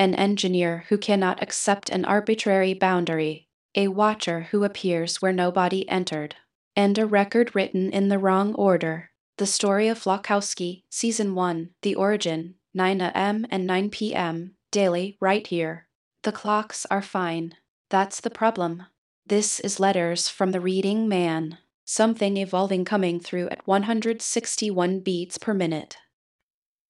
an engineer who cannot accept an arbitrary boundary, a watcher who appears where nobody entered, and a record written in the wrong order. The Story of Flakowski, Season 1, The Origin, 9 a.m. and 9 p.m., daily, right here. The clocks are fine. That's the problem. This is Letters from the Reading Man. Something evolving coming through at 161 beats per minute.